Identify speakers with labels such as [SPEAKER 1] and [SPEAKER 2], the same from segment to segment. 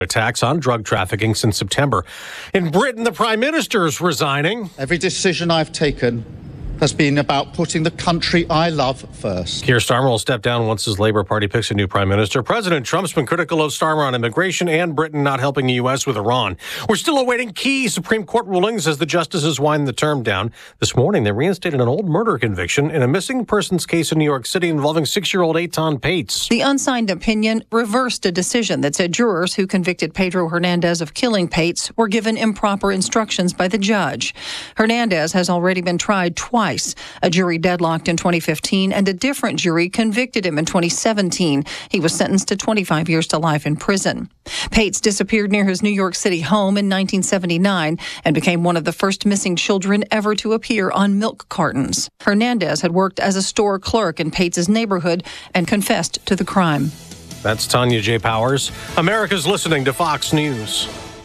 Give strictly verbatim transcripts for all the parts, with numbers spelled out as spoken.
[SPEAKER 1] attacks on drug trafficking since September. In Britain, the Prime Minister is resigning.
[SPEAKER 2] Every decision I've taken has been about putting the country I love first.
[SPEAKER 1] Keir Starmer will step down once his Labour Party picks a new prime minister. President Trump's been critical of Starmer on immigration and Britain not helping the U S with Iran. We're still awaiting key Supreme Court rulings as the justices wind the term down. This morning, they reinstated an old murder conviction in a missing persons case in New York City involving six-year-old Eitan Pates.
[SPEAKER 3] The unsigned opinion reversed a decision that said jurors who convicted Pedro Hernandez of killing Pates were given improper instructions by the judge. Hernandez has already been tried twice. A jury deadlocked in twenty fifteen, and a different jury convicted him in twenty seventeen. He was sentenced to twenty-five years to life in prison. Pates disappeared near his New York City home in nineteen seventy-nine and became one of the first missing children ever to appear on milk cartons. Hernandez had worked as a store clerk in Pates' neighborhood and confessed to the crime.
[SPEAKER 1] That's Tanya J. Powers. America's listening to Fox News.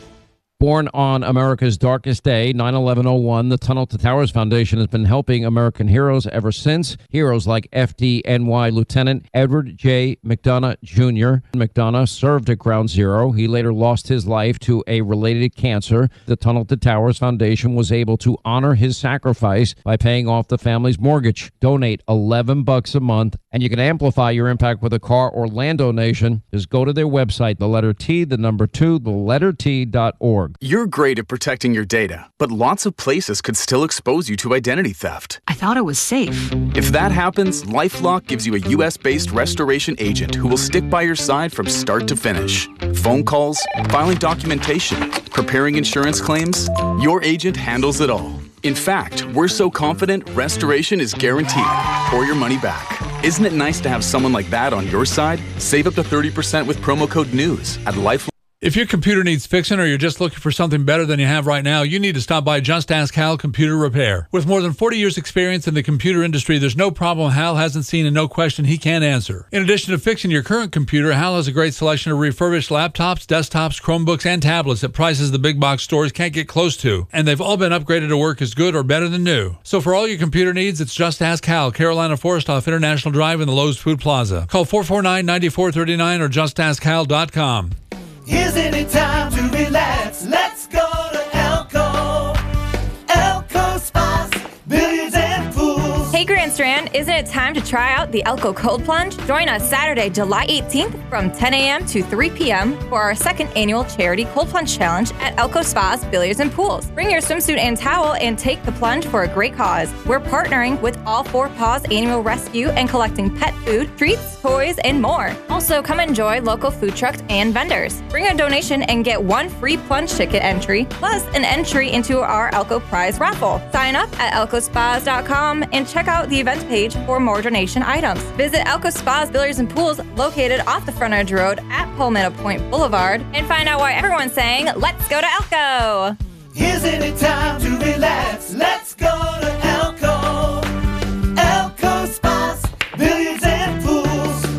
[SPEAKER 4] Born on America's darkest day, nine eleven oh one, the Tunnel to Towers Foundation has been helping American heroes ever since. Heroes like F D N Y Lieutenant Edward J. McDonough Junior McDonough served at Ground Zero. He later lost his life to a related cancer. The Tunnel to Towers Foundation was able to honor his sacrifice by paying off the family's mortgage. Donate eleven bucks a month, and you can amplify your impact with a car or land donation. Just go to their website, the letter T, the number two, the letter T dot org.
[SPEAKER 5] You're great at protecting your data, but lots of places could still expose you to identity theft.
[SPEAKER 6] I thought it was safe.
[SPEAKER 5] If that happens, LifeLock gives you a U S-based restoration agent who will stick by your side from start to finish. Phone calls, filing documentation, preparing insurance claims, your agent handles it all. In fact, we're so confident restoration is guaranteed or your money back. Isn't it nice to have someone like that on your side? Save up to thirty percent with promo code NEWS at LifeLock.
[SPEAKER 7] If your computer needs fixing or you're just looking for something better than you have right now, you need to stop by Just Ask Hal Computer Repair. With more than forty years experience in the computer industry, there's no problem Hal hasn't seen and no question he can't answer. In addition to fixing your current computer, Hal has a great selection of refurbished laptops, desktops, Chromebooks, and tablets at prices the big box stores can't get close to. And they've all been upgraded to work as good or better than new. So for all your computer needs, it's Just Ask Hal, Carolina Forest off International Drive in the Lowe's Food Plaza. Call four four nine, nine four three nine or just ask hal dot com.
[SPEAKER 8] Here's any time to relax. Let's go to Elko. Elko Spas, billiards and pools.
[SPEAKER 9] Hey Grand Strand, isn't it time to try out the Elko Cold Plunge? Join us Saturday, July eighteenth from ten a.m. to three p.m. for our second annual Charity Cold Plunge Challenge at Elko Spas, Billiards and Pools. Bring your swimsuit and towel and take the plunge for a great cause. We're partnering with All Four Paws Animal Rescue and collecting pet food, treats, toys, and more. Also, come enjoy local food trucks and vendors. Bring a donation and get one free plunge ticket entry, plus an entry into our Elko Prize raffle. Sign up at elko spas dot com and check out the event page for more donation items. Visit Elko Spas, Billiards and Pools, located off the Frontage Road at Palmetto Point Boulevard, and find out why everyone's saying, let's go to Elko.
[SPEAKER 8] Here's any time to relax. Let's go to Elko. Elko Spas, Billiards and Pools.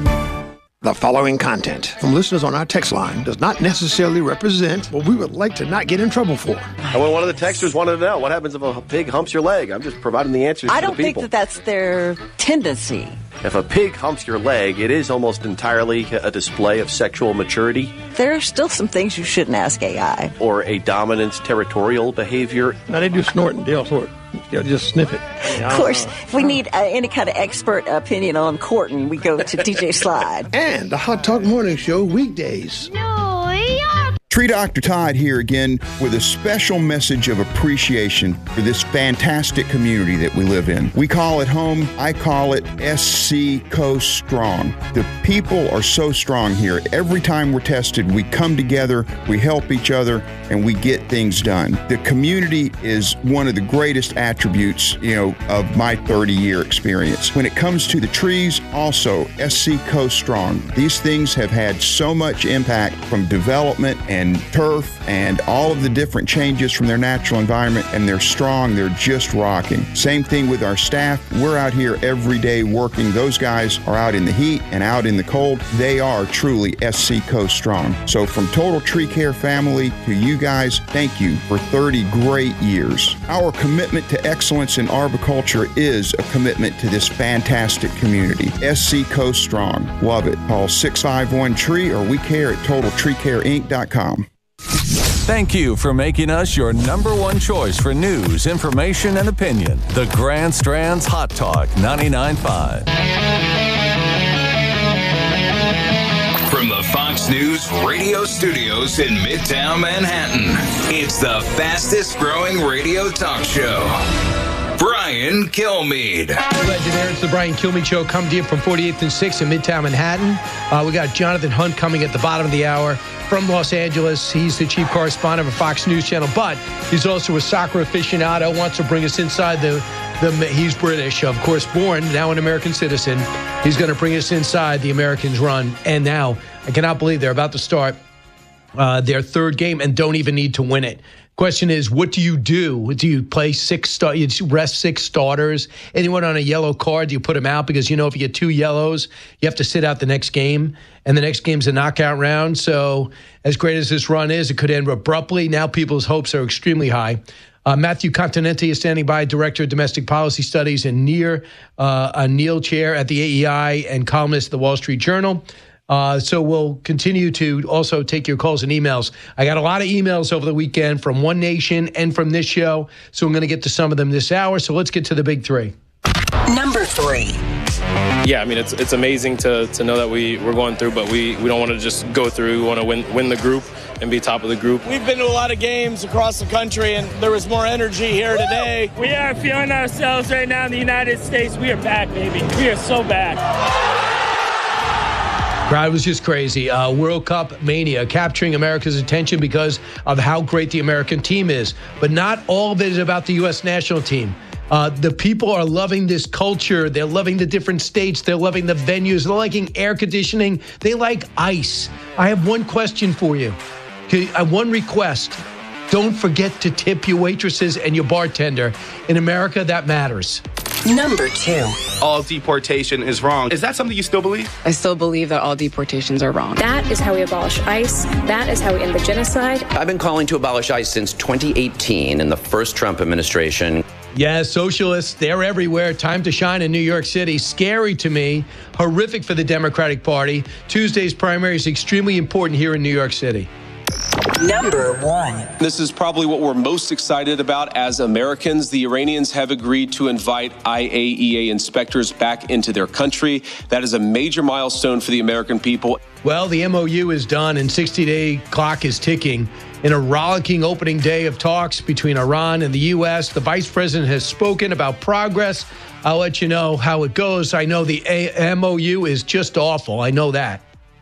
[SPEAKER 10] The following content from listeners on our text line does not necessarily represent what we would like to not get in trouble for.
[SPEAKER 11] And when one of the texters wanted to know, what happens if a pig humps your leg? I'm just providing the answers
[SPEAKER 12] I
[SPEAKER 11] to the
[SPEAKER 12] don't think
[SPEAKER 11] people.
[SPEAKER 12] that that's their tendency.
[SPEAKER 11] If a pig humps your leg, it is almost entirely a display of sexual maturity.
[SPEAKER 12] There are still some things you shouldn't ask A I.
[SPEAKER 11] Or a dominant territorial behavior.
[SPEAKER 10] Now, they do snort and they'll sort. You know, just sniff it.
[SPEAKER 12] Of course, if we need uh, any kind of expert opinion on courting, we go to D J Slide.
[SPEAKER 10] And the Hot Talk Morning Show weekdays.
[SPEAKER 13] New York. Tree Doctor Todd here again with a special message of appreciation for this fantastic community that we live in. We call it home. I call it S C Coast Strong. The people are so strong here. Every time we're tested, we come together, we help each other, and we get things done. The community is one of the greatest attributes, you know, of my thirty-year experience. When it comes to the trees, also S C Coast Strong. These things have had so much impact from development and and turf and all of the different changes from their natural environment, and they're strong. They're just rocking. Same thing with our staff. We're out here every day working. Those guys are out in the heat and out in the cold. They are truly S C Coast strong. So from Total Tree Care family to you guys, thank you for thirty great years. Our commitment to excellence in arboriculture is a commitment to this fantastic community. S C Coast strong. Love it. Call six five one tree or we care at total tree care inc dot com.
[SPEAKER 6] Thank you for making us your number one choice for news, information, and opinion. The Grand Strand's Hot Talk ninety-nine point five.
[SPEAKER 14] From the Fox News radio studios in Midtown Manhattan, it's the fastest growing radio talk show. Brian Kilmeade.
[SPEAKER 15] Legendary. It's the Brian Kilmeade Show. Come to you from forty-eighth and sixth in Midtown Manhattan. Uh, we got Jonathan Hunt coming at the bottom of the hour from Los Angeles. He's the chief correspondent of Fox News Channel, but he's also a soccer aficionado, wants to bring us inside the, the he's British, of course, born, now an American citizen. He's going to bring us inside the Americans' run. And now, I cannot believe they're about to start uh, their third game and don't even need to win it. Question is, what do you do? Do you play six star? You rest six starters? Anyone on a yellow card? Do you put them out? Because, you know, if you get two yellows, you have to sit out the next game. And the next game's a knockout round. So as great as this run is, it could end abruptly. Now people's hopes are extremely high. Uh, Matthew Continenti is standing by, Director of Domestic Policy Studies and near uh, a Neil chair at the A E I and columnist at the Wall Street Journal. Uh, so we'll continue to also take your calls and emails. I got a lot of emails over the weekend from One Nation and from this show, so I'm going to get to some of them this hour. So let's get to the big three.
[SPEAKER 16] Number three.
[SPEAKER 17] Yeah, I mean, it's it's amazing to to know that we, we're going through, but we, we don't want to just go through. We want to win win the group and be top of the group.
[SPEAKER 18] We've been to a lot of games across the country, and there was more energy here today.
[SPEAKER 19] We are feeling ourselves right now in the United States. We are back, baby. We are so back.
[SPEAKER 15] Crowd was just crazy. Uh, World Cup mania, capturing America's attention because of how great the American team is. But not all of it is about the U S national team. Uh, the people are loving this culture. They're loving the different states. They're loving the venues. They're liking air conditioning. They like ice. I have one question for you. Okay, I have one request. Don't forget to tip your waitresses and your bartender. In America, that matters.
[SPEAKER 16] Number two.
[SPEAKER 20] All deportation is wrong. Is that something you still believe?
[SPEAKER 21] I still believe that all deportations are wrong.
[SPEAKER 22] That is how we abolish ICE. That is how we end the genocide.
[SPEAKER 23] I've been calling to abolish ICE since twenty eighteen in the first Trump administration.
[SPEAKER 15] Yeah, socialists, they're everywhere. Time to shine in New York City. Scary to me. Horrific for the Democratic Party. Tuesday's primary is extremely important here in New York City.
[SPEAKER 16] Number one.
[SPEAKER 24] This is probably what we're most excited about as Americans. The Iranians have agreed to invite I A E A inspectors back into their country. That is a major milestone for the American people.
[SPEAKER 15] Well, the M O U is done and sixty-day clock is ticking. In a rollicking opening day of talks between Iran and the U S, the vice president has spoken about progress. I'll let you know how it goes. I know the M O U is just awful. I know that.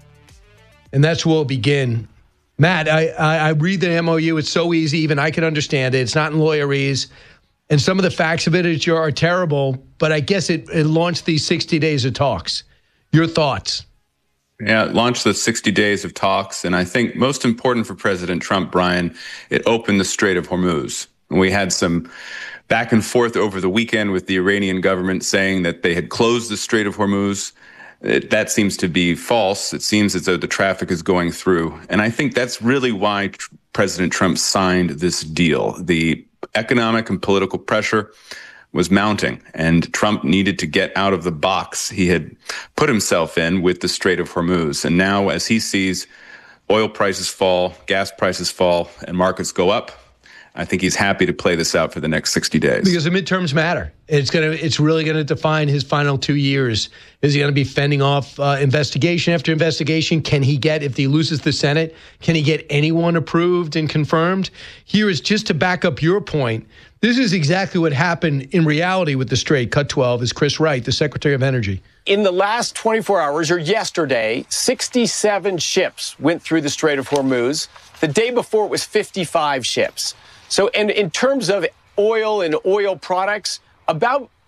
[SPEAKER 15] And that's where we'll begin. Matt, I, I, I read the M O U. It's so easy. Even I can understand it. It's not in lawyerese. And some of the facts of it are terrible, but I guess it, it launched these sixty days of talks. Your thoughts?
[SPEAKER 25] Yeah, it launched the sixty days of talks. And I think most important for President Trump, Brian, it opened the Strait of Hormuz. And we had some back and forth over the weekend with the Iranian government saying that they had closed the Strait of Hormuz. It, that seems to be false. It seems as though the traffic is going through. And I think that's really why tr- President Trump signed this deal. The economic and political pressure was mounting, and Trump needed to get out of the box he had put himself in with the Strait of Hormuz. And now, as he sees oil prices fall, gas prices fall, and markets go up, I think he's happy to play this out for the next sixty days.
[SPEAKER 15] Because the midterms matter. It's gonna. It's really going to define his final two years. Is he going to be fending off uh, investigation after investigation? Can he get, if he loses the Senate, can he get anyone approved and confirmed? Here is just to back up your point. This is exactly what happened in reality with the Strait. Cut twelve is Chris Wright, the Secretary of Energy.
[SPEAKER 26] In the last twenty-four hours, or yesterday, sixty-seven ships went through the Strait of Hormuz. The day before, it was fifty-five ships. So, and in terms of oil and oil products, about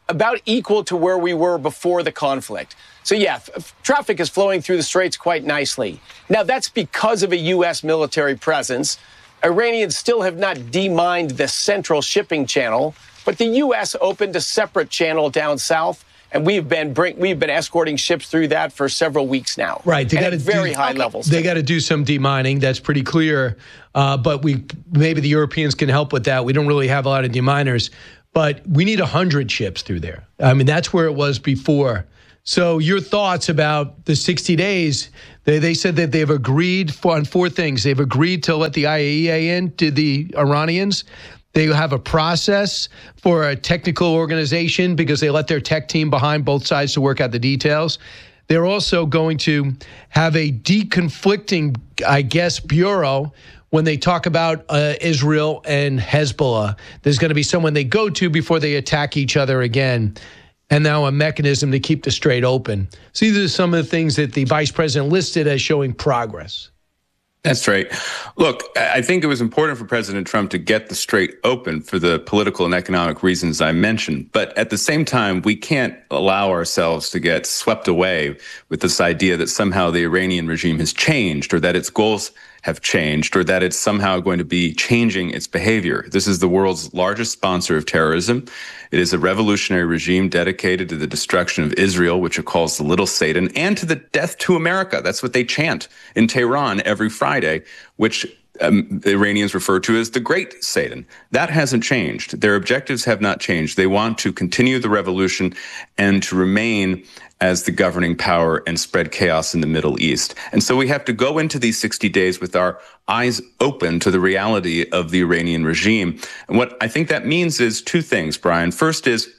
[SPEAKER 26] about equal to where we were before the conflict. So, yeah, f- traffic is flowing through the straits quite nicely. Now, that's because of a U S military presence. Iranians still have not demined the central shipping channel, but the U S opened a separate channel down south, and we've been bring, we've been escorting ships through that for several weeks now.
[SPEAKER 15] Right, they got
[SPEAKER 26] at very
[SPEAKER 15] do,
[SPEAKER 26] high
[SPEAKER 15] okay.
[SPEAKER 26] levels.
[SPEAKER 15] They got to do some demining. That's pretty clear. Uh, but we maybe the Europeans can help with that. We don't really have a lot of deminers, but we need a hundred ships through there. I mean, that's where it was before. So your thoughts about the sixty days? They they said that they've agreed for, on four things. They've agreed to let the I A E A in, to the Iranians. They have a process for a technical organization because they let their tech team behind both sides to work out the details. They're also going to have a deconflicting, I guess, bureau when they talk about uh, Israel and Hezbollah. There's going to be someone they go to before they attack each other again. And now a mechanism to keep the strait open. So these are some of the things that the vice president listed as showing progress.
[SPEAKER 25] That's right. Look, I think it was important for President Trump to get the strait open for the political and economic reasons I mentioned. But at the same time, we can't allow ourselves to get swept away with this idea that somehow the Iranian regime has changed, or that its goals have changed, or that it's somehow going to be changing its behavior. This is the world's largest sponsor of terrorism. It is a revolutionary regime dedicated to the destruction of Israel, which it calls the Little Satan, and to the death to America. That's what they chant in Tehran every Friday, which um, the Iranians refer to as the Great Satan. That hasn't changed. Their objectives have not changed. They want to continue the revolution and to remain as the governing power and spread chaos in the Middle East. And so we have to go into these sixty days with our eyes open to the reality of the Iranian regime. And what I think that means is two things, Brian. First is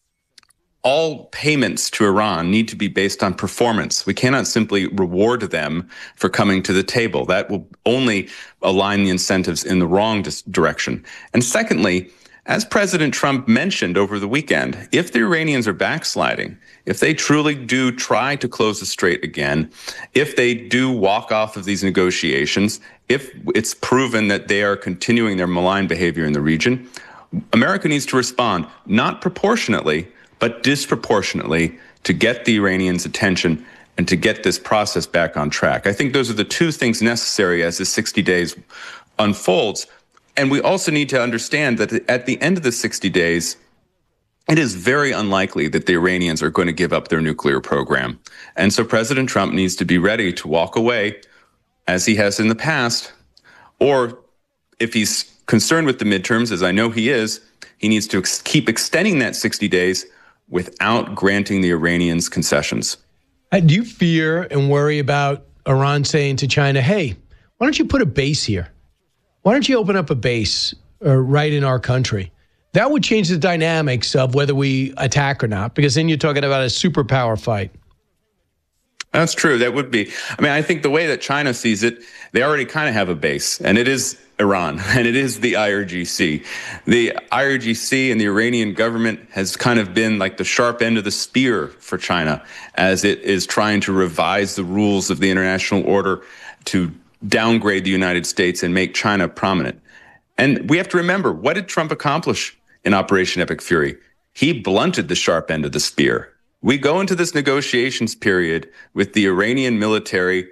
[SPEAKER 25] all payments to Iran need to be based on performance. We cannot simply reward them for coming to the table. That will only align the incentives in the wrong direction. And secondly, as President Trump mentioned over the weekend, if the Iranians are backsliding, if they truly do try to close the strait again, if they do walk off of these negotiations, if it's proven that they are continuing their malign behavior in the region, America needs to respond, not proportionately, but disproportionately, to get the Iranians' attention and to get this process back on track. I think those are the two things necessary as the sixty days unfolds. And we also need to understand that at the end of the sixty days, it is very unlikely that the Iranians are going to give up their nuclear program. And so President Trump needs to be ready to walk away, as he has in the past, or if he's concerned with the midterms, as I know he is, he needs to ex- keep extending that sixty days without granting the Iranians concessions.
[SPEAKER 15] Do you fear and worry about Iran saying to China, hey, why don't you put a base here? Why don't you open up a base uh, right in our country? That would change the dynamics of whether we attack or not, because then you're talking about a superpower fight.
[SPEAKER 25] That's true. That would be. I mean, I think the way that China sees it, they already kind of have a base, and it is Iran, and it is the I R G C. The I R G C and the Iranian government has kind of been like the sharp end of the spear for China as it is trying to revise the rules of the international order to downgrade the United States and make China prominent. And we have to remember, what did Trump accomplish in Operation Epic Fury? He blunted the sharp end of the spear. We go into this negotiations period with the Iranian military.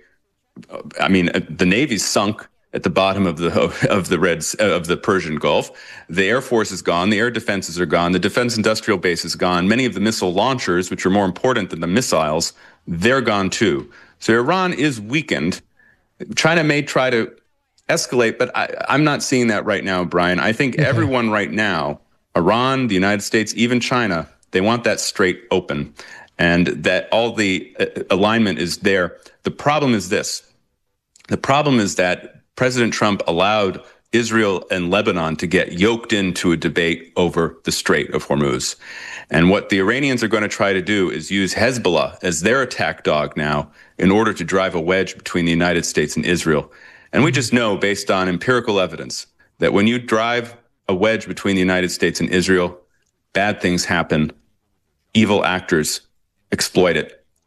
[SPEAKER 25] I mean, the Navy's sunk at the bottom of the of the Red of the Persian Gulf. The Air Force is gone. The air defenses are gone. The defense industrial base is gone. Many of the missile launchers, which are more important than the missiles, they're gone too. So Iran is weakened. China may try to escalate, but I, I'm not seeing that right now, Brian. I think okay. everyone right now, Iran, the United States, even China, they want that strait open, and that all the alignment is there. The problem is this. The problem is that President Trump allowed Israel and Lebanon to get yoked into a debate over the Strait of Hormuz. And what the Iranians are going to try to do is use Hezbollah as their attack dog now in order to drive a wedge between the United States and Israel. And we just know, based on empirical evidence, that when you drive a wedge between the United States and Israel, bad things happen. Evil actors exploit it.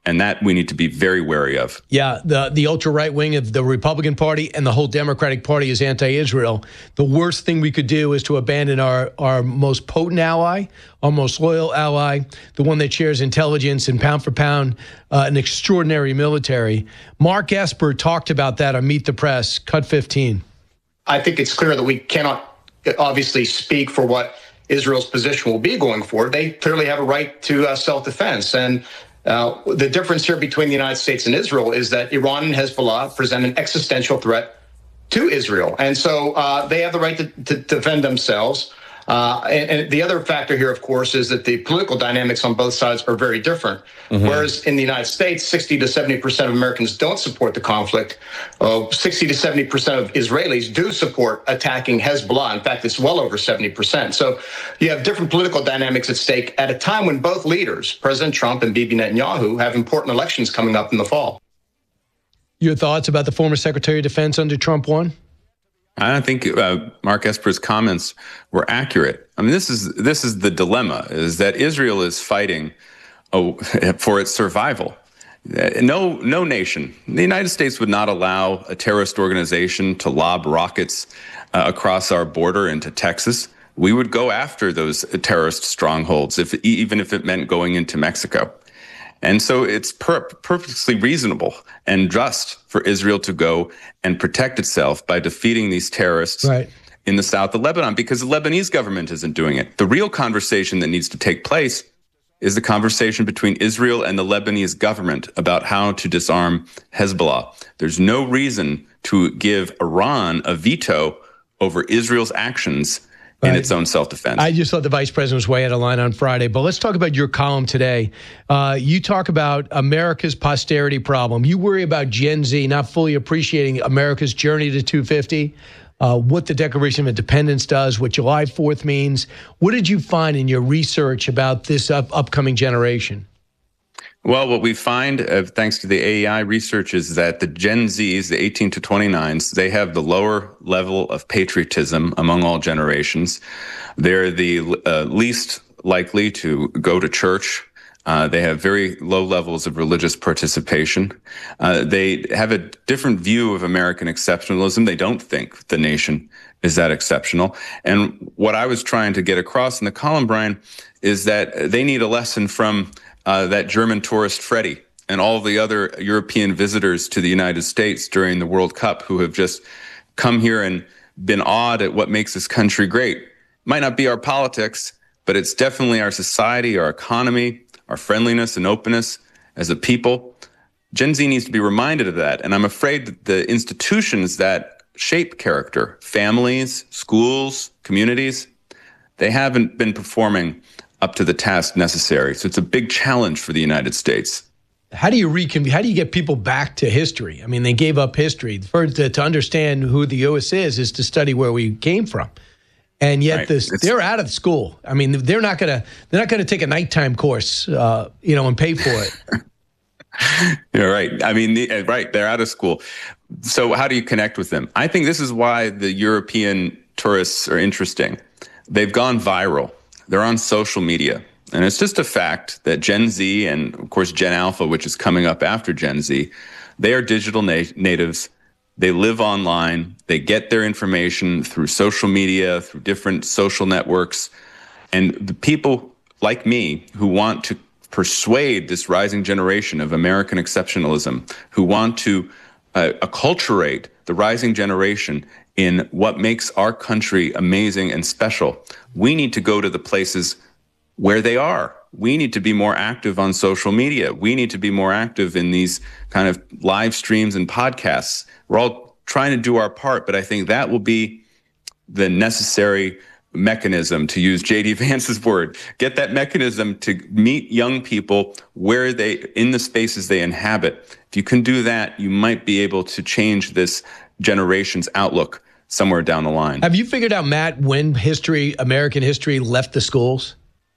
[SPEAKER 25] And that we need to be very wary of.
[SPEAKER 15] Yeah, the, the ultra-right wing of the Republican Party and the whole Democratic Party is anti-Israel. The worst thing we could do is to abandon our, our most potent ally, our most loyal ally, the one that shares intelligence and pound for pound, uh, an extraordinary military. Mark Esper talked about that on Meet the Press, cut fifteen.
[SPEAKER 1] I think it's clear that we cannot obviously speak for what Israel's position will be going forward. They clearly have a right to uh, self-defense. And Uh, the difference here between the United States and Israel is that Iran and Hezbollah present an existential threat to Israel. And so uh, they have the right to, to defend themselves. Uh, and, and the other factor here, of course, is that the political dynamics on both sides are very different. Mm-hmm. Whereas in the United States, sixty to seventy percent of Americans don't support the conflict. Uh, sixty to seventy percent of Israelis do support attacking Hezbollah. In fact, it's well over seventy percent. So you have different political dynamics at stake at a time when both leaders, President Trump and Bibi Netanyahu, have important elections coming up in the fall.
[SPEAKER 15] Your thoughts about the former Secretary of Defense under Trump one?
[SPEAKER 25] I think uh, Mark Esper's comments were accurate. I mean, this is this is the dilemma: is that Israel is fighting oh, for its survival. No, no nation, the United States would not allow a terrorist organization to lob rockets uh, across our border into Texas. We would go after those terrorist strongholds, if even if it meant going into Mexico. And so it's per- perfectly reasonable and just for Israel to go and protect itself by defeating these terrorists right. in the south of Lebanon, because the Lebanese government isn't doing it. The real conversation that needs to take place is the conversation between Israel and the Lebanese government about how to disarm Hezbollah. There's no reason to give Iran a veto over Israel's actions in right. its own self-defense.
[SPEAKER 15] I just thought the vice president was way out of line on Friday, but let's talk about your column today. Uh, you talk about America's posterity problem. You worry about Gen Z not fully appreciating America's journey to two fifty, uh, what the Declaration of Independence does, what July fourth means. What did you find in your research about this up- upcoming generation?
[SPEAKER 25] Well, what we find, uh, thanks to the A E I research, is that the Gen Zs, the eighteen to twenty-nines, they have the lower level of patriotism among all generations. They're the uh, least likely to go to church. Uh, they have very low levels of religious participation. Uh, they have a different view of American exceptionalism. They don't think the nation is that exceptional. And what I was trying to get across in the column, Brian, is that they need a lesson from Uh, that German tourist Freddie and all the other European visitors to the United States during the World Cup who have just come here and been awed at what makes this country great. Might not be our politics, but it's definitely our society, our economy, our friendliness and openness as a people. Gen Z needs to be reminded of that. And I'm afraid that the institutions that shape character, families, schools, communities, they haven't been performing up to the task necessary. So it's a big challenge for the United States.
[SPEAKER 15] How do you recon- How do you get people back to history? I mean, they gave up history. First, to, to understand who the U S is, is to study where we came from. And yet, right. this, they're out of school. I mean, they're not gonna they're not gonna take a nighttime course, uh, you know, and pay for it.
[SPEAKER 25] You're right. I mean, the, right? They're out of school. So how do you connect with them? I think this is why the European tourists are interesting. They've gone viral. They're on social media. And it's just a fact that Gen Z and, of course, Gen Alpha, which is coming up after Gen Z, they are digital na- natives. They live online. They get their information through social media, through different social networks. And the people like me who want to persuade this rising generation of American exceptionalism, who want to uh, acculturate the rising generation in what makes our country amazing and special, we need to go to the places where they are. We need to be more active on social media. We need to be more active in these kind of live streams and podcasts. We're all trying to do our part, but I think that will be the necessary mechanism, to use J D Vance's word, get that mechanism to meet young people where they, in the spaces they inhabit. If you can do that, you might be able to change this generation's outlook somewhere down the line.
[SPEAKER 15] Have you figured out, Matt, when history, American history, left the schools?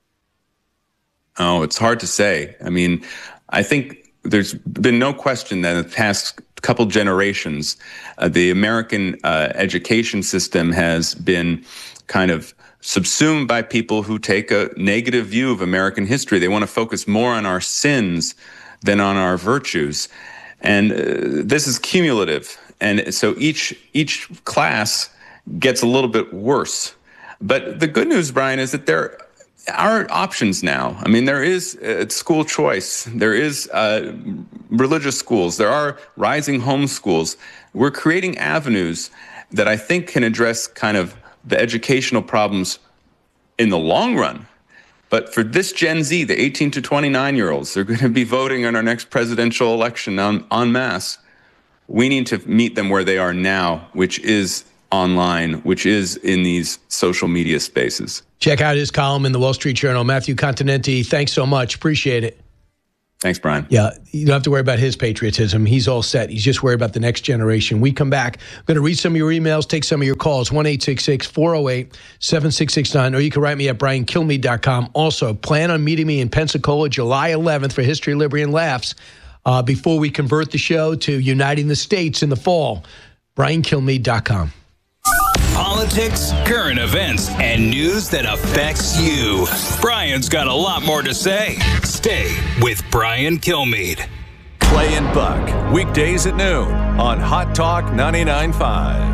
[SPEAKER 25] Oh, it's hard to say. I mean, I think there's been no question that in the past couple generations, uh, the American uh, education system has been kind of subsumed by people who take a negative view of American history. They want to focus more on our sins than on our virtues. And uh, this is cumulative. And so each each class gets a little bit worse. But the good news, Brian, is that there are options now. I mean, there is uh, school choice. There is uh, religious schools. There are rising home schools. We're creating avenues that I think can address kind of the educational problems in the long run. But for this Gen Z, the eighteen to twenty-nine-year-olds, they're going to be voting in our next presidential election en, en masse. We need to meet them where they are now, which is online, which is in these social media spaces.
[SPEAKER 15] Check out his column in the Wall Street Journal. Matthew Continenti, thanks so much. Appreciate it.
[SPEAKER 25] Thanks, Brian.
[SPEAKER 15] Yeah, you don't have to worry about his patriotism. He's all set. He's just worried about the next generation. We come back. I'm going to read some of your emails, take some of your calls, one eight six six, four oh eight, seven six six nine, or you can write me at brian kilmeade dot com. Also, plan on meeting me in Pensacola July eleventh for History, Liberty, and Laughs uh, before we convert the show to Uniting the States in the fall. brian kilmeade dot com.
[SPEAKER 14] Politics, current events, and news that affects you. Brian's got a lot more to say. Stay with Brian Kilmeade.
[SPEAKER 6] Clay and Buck, weekdays at noon on Hot Talk ninety-nine point five.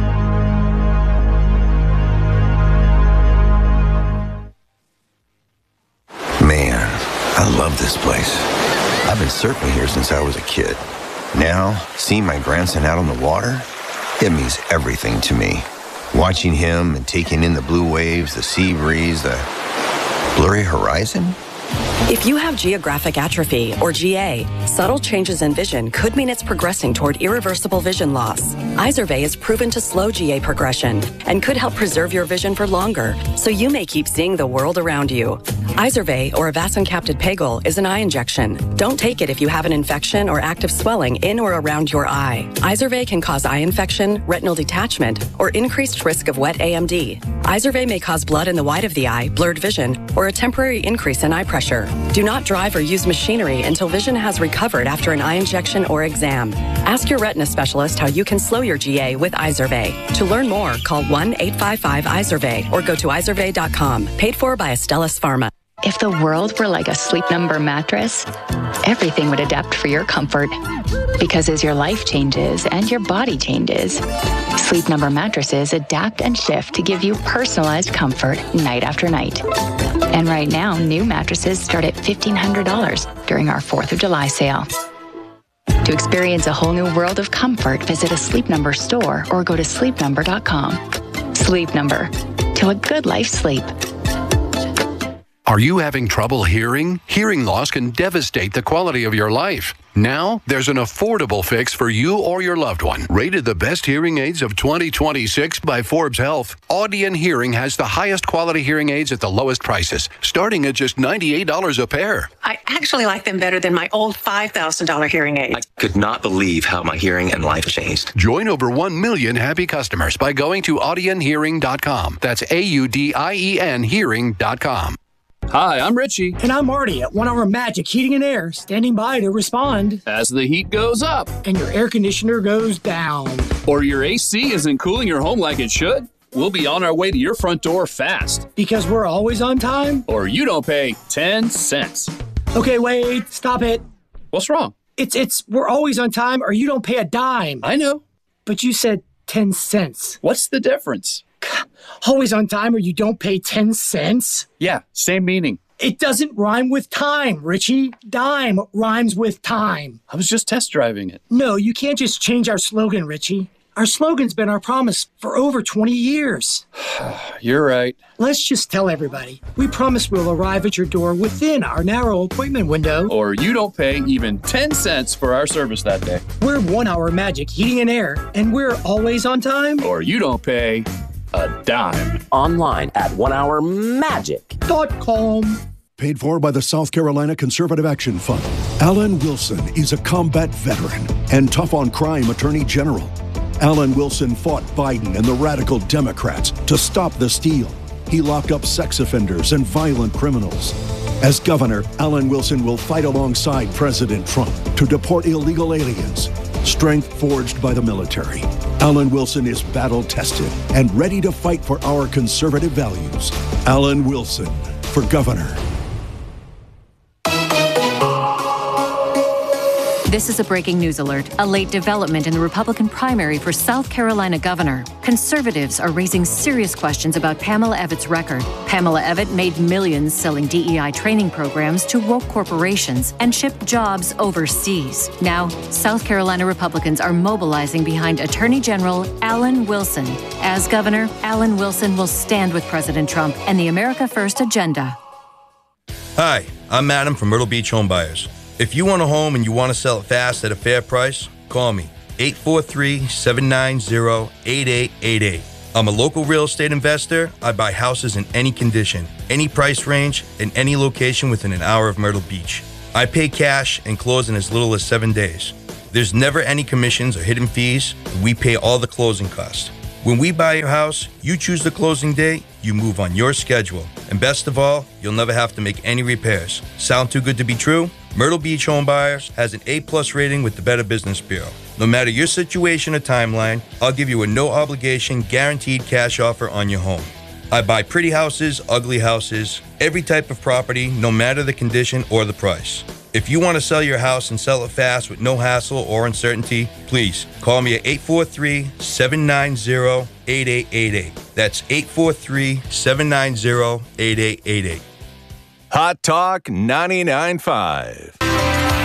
[SPEAKER 2] Man, I love this place. I've been surfing here since I was a kid. Now, seeing my grandson out on the water, it means everything to me. Watching him and taking in the blue waves, the sea breeze, the blurry horizon.
[SPEAKER 3] If you have geographic atrophy, or G A, subtle changes in vision could mean it's progressing toward irreversible vision loss. Izervay is proven to slow G A progression and could help preserve your vision for longer, so you may keep seeing the world around you. Izervay, or avacincaptad pegol, is an eye injection. Don't take it if you have an infection or active swelling in or around your eye. Izervay can cause eye infection, retinal detachment, or increased risk of wet A M D. Izervay may cause blood in the white of the eye, blurred vision, or a temporary increase in eye pressure. Do not drive or use machinery until vision has recovered after an eye injection or exam. Ask your retina specialist how you can slow your G A with Izervay. To learn more, call one eight five five Izervay or go to izervay dot com. Paid for by Astellas Pharma.
[SPEAKER 4] If the world were like a Sleep Number mattress, everything would adapt for your comfort. Because as your life changes and your body changes, Sleep Number mattresses adapt and shift to give you personalized comfort night after night. And right now, new mattresses start at fifteen hundred dollars during our fourth of July sale. To experience a whole new world of comfort, visit a Sleep Number store or go to sleep number dot com. Sleep Number. To a good life sleep.
[SPEAKER 5] Are you having trouble hearing? Hearing loss can devastate the quality of your life. Now, there's an affordable fix for you or your loved one. Rated the best hearing aids of twenty twenty-six by Forbes Health, Audion Hearing has the highest quality hearing aids at the lowest prices, starting at just ninety-eight dollars a pair.
[SPEAKER 7] I actually like them better than my old five thousand dollars hearing aids.
[SPEAKER 9] I could not believe how my hearing and life changed.
[SPEAKER 5] Join over one million happy customers by going to audion hearing dot com. That's A U D I E N hearing dot com.
[SPEAKER 27] Hi, I'm Richie.
[SPEAKER 28] And I'm Marty at One Hour Magic Heating and Air, standing by to respond.
[SPEAKER 27] As the heat goes up.
[SPEAKER 28] And your air conditioner goes down.
[SPEAKER 27] Or your A C isn't cooling your home like it should. We'll be on our way to your front door fast.
[SPEAKER 28] Because we're always on time?
[SPEAKER 27] Or you don't pay ten cents.
[SPEAKER 28] Okay, wait, stop it.
[SPEAKER 27] What's wrong?
[SPEAKER 28] It's, it's, we're always on time or you don't pay a dime.
[SPEAKER 27] I know.
[SPEAKER 28] But you said ten cents.
[SPEAKER 27] What's the difference?
[SPEAKER 28] Always on time or you don't pay ten cents?
[SPEAKER 27] Yeah, same meaning.
[SPEAKER 28] It doesn't rhyme with time, Richie. Dime rhymes with time.
[SPEAKER 27] I was just test driving it.
[SPEAKER 28] No, you can't just change our slogan, Richie. Our slogan's been our promise for over twenty years.
[SPEAKER 27] You're right.
[SPEAKER 28] Let's just tell everybody. We promise we'll arrive at your door within our narrow appointment window.
[SPEAKER 27] Or you don't pay even ten cents for our service that day.
[SPEAKER 28] We're One Hour Magic Heating and Air, and we're always on time.
[SPEAKER 27] Or you don't pay a dime.
[SPEAKER 29] Online at one hour magic
[SPEAKER 28] dot com.
[SPEAKER 30] Paid for by the South Carolina Conservative Action Fund. Alan Wilson is a combat veteran and tough-on-crime attorney general. Alan Wilson fought Biden and the radical Democrats to stop the steal. He locked up sex offenders and violent criminals. As governor, Alan Wilson will fight alongside President Trump to deport illegal aliens. Strength forged by the military. Alan Wilson is battle-tested and ready to fight for our conservative values. Alan Wilson for governor.
[SPEAKER 8] This is a breaking news alert. A late development in the Republican primary for South Carolina governor. Conservatives are raising serious questions about Pamela Evitte's record. Pamela Evitte made millions selling D E I training programs to woke corporations and shipped jobs overseas. Now, South Carolina Republicans are mobilizing behind Attorney General Alan Wilson. As governor, Alan Wilson will stand with President Trump and the America First agenda.
[SPEAKER 10] Hi, I'm Adam from Myrtle Beach Home Buyers. If you want a home and you want to sell it fast at a fair price, call me, eight four three, seven nine zero, eight eight eight eight. I'm a local real estate investor. I buy houses in any condition, any price range, in any location within an hour of Myrtle Beach. I pay cash and close in as little as seven days. There's never any commissions or hidden fees, and we pay all the closing costs. When we buy your house, you choose the closing date, you move on your schedule. And best of all, you'll never have to make any repairs. Sound too good to be true? Myrtle Beach Home Buyers has an A-plus rating with the Better Business Bureau. No matter your situation or timeline, I'll give you a no-obligation, guaranteed cash offer on your home. I buy pretty houses, ugly houses, every type of property, no matter the condition or the price. If you want to sell your house and sell it fast with no hassle or uncertainty, please call me at eight four three, seven nine zero, eight eight eight eight. That's eight four three, seven nine zero, eight eight eight eight.
[SPEAKER 6] Hot Talk ninety-nine point five.